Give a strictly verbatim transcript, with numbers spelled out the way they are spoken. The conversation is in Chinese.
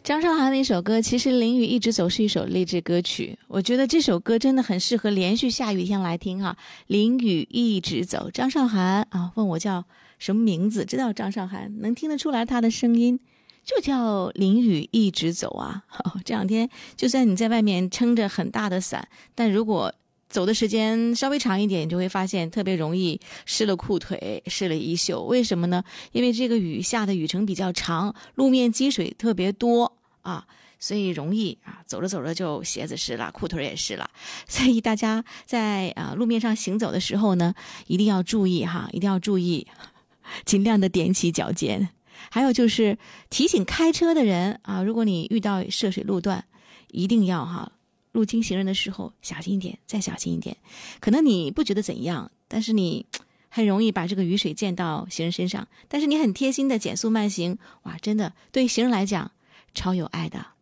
张韶涵的一首歌，其实淋雨一直走是一首励志歌曲，我觉得这首歌真的很适合连续下雨天来听哈。淋雨一直走，张韶涵啊，问我叫什么名字？知道张韶涵，能听得出来她的声音，就叫淋雨一直走啊。哦、这两天就算你在外面撑着很大的伞，但如果走的时间稍微长一点，你就会发现特别容易湿了裤腿，湿了衣袖。为什么呢？因为这个雨下的雨程比较长，路面积水特别多啊，所以容易啊，走着走着就鞋子湿了，裤腿也湿了。所以大家在啊路面上行走的时候呢，一定要注意哈，一定要注意，尽量的踮起脚尖。还有就是提醒开车的人啊，如果你遇到涉水路段，一定要哈。路经行人的时候小心一点，再小心一点。可能你不觉得怎样，但是你很容易把这个雨水溅到行人身上，但是你很贴心的减速慢行，哇，真的对行人来讲超有爱的。